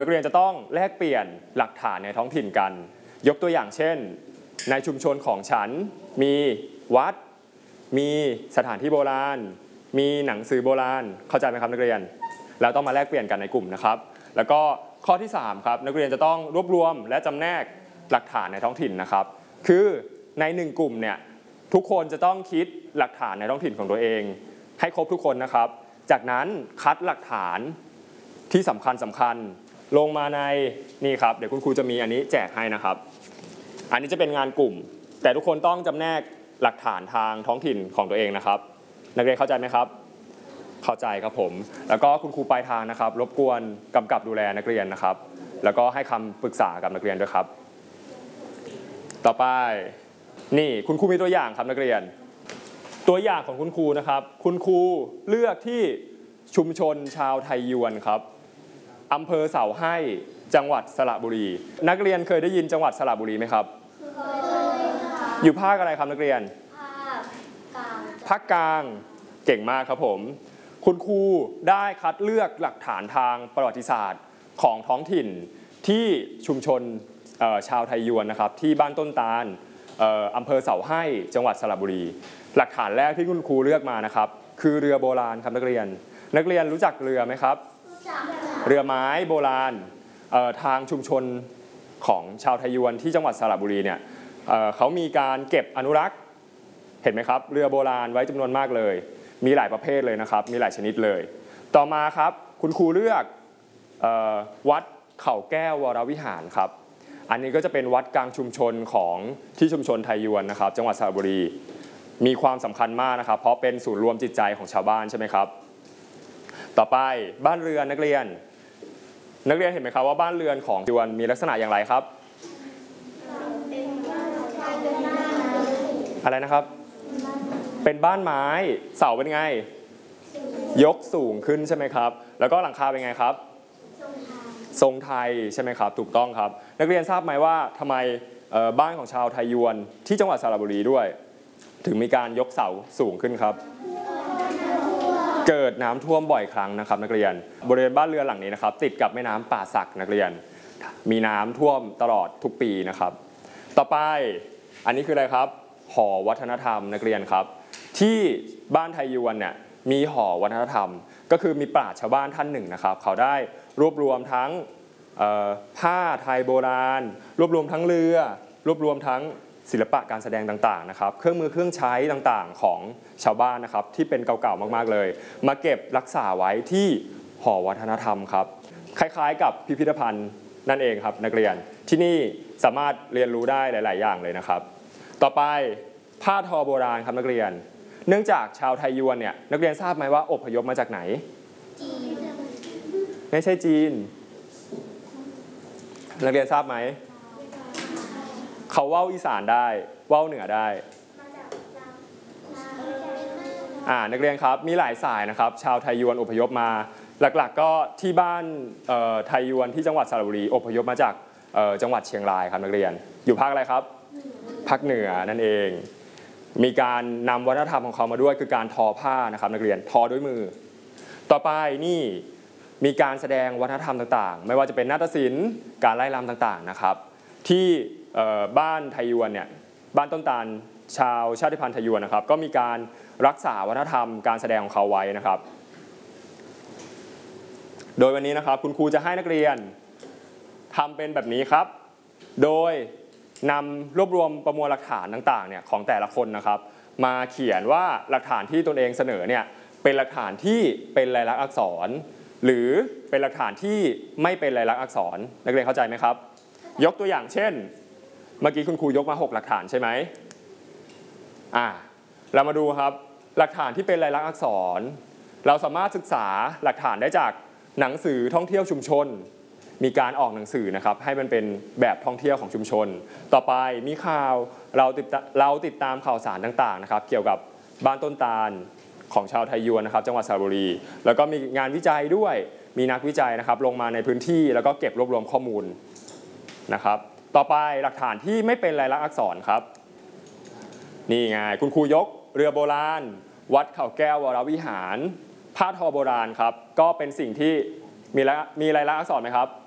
นักเรียนจะต้องแลกเปลี่ยนหลักฐานในท้องถิ่นกันยกตัวอย่างเช่นในชุมชนของฉันมีวัดมีสถานที่โบราณมีหนังสือโบราณเข้าใจไหมครับนักเรียนแล้วต้องมาแลกเปลี่ยนกันในกลุ่มนะครับแล้วก็ข้อที่3ครับนักเรียนจะต้องรวบรวมและจำแนกหลักฐานในท้องถิ่นนะครับคือใน1กลุ่มเนี่ยทุกคนจะต้องคิดหลักฐานในท้องถิ่นของตัวเองให้ครบทุกคนนะครับจากนั้นคัดหลักฐานที่สำคัญลงมาในนี่ครับเดี๋ยวคุณครูจะมีอันนี้แจกให้นะครับอันนี้จะเป็นงานกลุ่มแต่ทุกคนต้องจำแนกหลักฐานทางท้องถิ่นของตัวเองนะครับนักเรียนเข้าใจไหมครับเข้าใจครับผมแล้วก็คุณครูปลายทางนะครับรบกวนกำกับดูแลนักเรียนนะครับแล้วก็ให้คำปรึกษากับนักเรียนด้วยครับต่อไปนี่คุณครูมีตัวอย่างครับนักเรียนตัวอย่างของคุณครูนะครับคุณครูเลือกที่ชุมชนชาวไทยยวนครับอำเภอเสาให้จังหวัดสระบุรีนักเรียนเคยได้ยินจังหวัดสระบุรีไหมครับอยู่ภาคอะไรครับนักเรียนภาคกลางเก่งมากครับผมคุณครูได้คัดเลือกหลักฐานทางประวัติศาสตร์ของท้องถิ่นที่ชุมชนชาวไทยยวนนะครับที่บ้านต้นตาลอำเภอเสาให้จังหวัดสระบุรีหลักฐานแรกที่คุณครูเลือกมานะครับคือเรือโบราณครับนักเรียนรู้จักเรือไหมครับเรือไม้โบราณทางชุมชนของชาวไทยยวนที่จังหวัดสระบุรีเนี่ยเขามีการเก็บอนุรักษ์เห็นไหมครับเรือโบราณไว้จำนวนมากเลยมีหลายประเภทเลยนะครับมีหลายชนิดเลยต่อมาครับคุณครูเลือกวัดเขาแก้ววรวิหารครับอันนี้ก็จะเป็นวัดกลางชุมชนของที่ชุมชนไทยยวนนะครับจังหวัดสระบุรีมีความสำคัญมากนะครับเพราะเป็นศูนย์รวมจิตใจของชาวบ้านใช่ไหมครับต่อไปบ้านเรือนนักเรียนเห็นไหมครับว่าบ้านเรือนของยวนมีลักษณะอย่างไรครับอะไรนะครับเป็นบ้านไม้เสาเป็นไงยกสูงขึ้นใช่ไหมครับแล้วก็หลังคาเป็นไงครับทรงไทยใช่ไหมครับถูกต้องครับนักเรียนทราบไหมว่าทำไมบ้านของชาวไทยยวนที่จังหวัดสระบุรีด้วยถึงมีการยกเสาสูงขึ้นครับเกิดน้ำท่วมบ่อยครั้งนะครับนักเรียนบริเวณบ้านเรือนหลังนี้นะครับติดกับแม่น้ำป่าสักนักเรียนมีน้ำท่วมตลอดทุกปีนะครับต่อไปอันนี้คืออะไรครับหอวัฒนธรรมนักเรียนครับที่บ้านไทยยวนเนี่ยมีหอวัฒนธรรมก็คือมีปราชญ์ชาวบ้านท่านหนึ่งนะครับเขาได้รวบรวมทั้งผ้าไทยโบราณรวบรวมทั้งเรือรวบรวมทั้งศิลปะการแสดงต่างๆนะครับเครื่องมือเครื่องใช้ต่างๆของชาวบ้านนะครับที่เป็นเก่าๆมากๆเลยมาเก็บรักษาไว้ที่หอวัฒนธรรมครับคล้ายๆกับพิพิธภัณฑ์นั่นเองครับนักเรียนที่นี่สามารถเรียนรู้ได้หลายๆอย่างเลยนะครับต่อไปผ้าทอโบราณครับนักเรียนเนื่องจากชาวไทยยวนเนี่ยนักเรียนทราบไหมว่าอพยพมาจากไหนจีนไม่ใช่จีนนักเรียนทราบไหมเขาว่าวอีสานได้ว่าวเหนือได้นักเรียนครับมีหลายสายนะครับชาวไทยยวนอพยพมาหลักๆก็ที่บ้านไทยยวนที่จังหวัดสระบุรีอพยพมาจากจังหวัดเชียงรายครับนักเรียนอยู่ภาคอะไรครับภาคเหนือนั่นเองมีการนำวัฒนธรรมของเขามาด้วยคือการทอผ้านะครับนักเรียนทอด้วยมือต่อไปนี่มีการแสดงวัฒนธรรมต่างๆไม่ว่าจะเป็นนาฏศิลป์การไล่รำต่างๆนะครับที่บ้านไทยยวนเนี่ยบ้านต้นตาลชาวชาติพันธุ์ไทยยวนนะครับก็มีการรักษาวัฒนธรรมการแสดงของเขาไว้นะครับโดยวันนี้นะครับคุณครูจะให้นักเรียนทำเป็นแบบนี้ครับโดยนำรวบรวมประมวลหลักฐานต่างๆเนี่ยของแต่ละคนนะครับมาเขียนว่าหลักฐานที่ตนเองเสนอเนี่ยเป็นหลักฐานที่เป็นลายลักษณ์อักษรหรือเป็นหลักฐานที่ไม่เป็นลายลักษณ์อักษรนักเรียนเข้าใจไหมครับยกตัวอย่างเช่นเมื่อกี้คุณครูยกมา6หลักฐานใช่ไหมเรามาดูครับหลักฐานที่เป็นลายลักษณ์อักษรเราสามารถศึกษาหลักฐานได้จากหนังสือท่องเที่ยวชุมชนมีการออกหนังสือนะครับให้มันเป็นแบบท่องเที่ยวของชุมชนต่อไปมีข่าวเราติดตามข่าวสารต่างๆนะครับเกี่ยวกับบ้านต้นตาลของชาวไทยยวนนะครับจังหวัดสระบุรีแล้วก็มีงานวิจัยด้วยมีนักวิจัยนะครับลงมาในพื้นที่แล้วก็เก็บรวบรวมข้อมูลนะครับต่อไปหลักฐานที่ไม่เป็นลายลักษณ์อักษรครับนี่ไงคุณครูยกเรือโบราณวัดเขาแก้ววรวิหารผ้าทอโบราณครับก็เป็นสิ่งที่มีลายลักษณ์อักษรไหมครับ